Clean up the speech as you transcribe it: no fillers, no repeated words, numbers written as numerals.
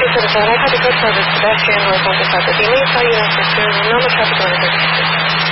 to the phone. I've had a good service pedestrian who I phoned this out. But you may tell you that there's no traffic on it.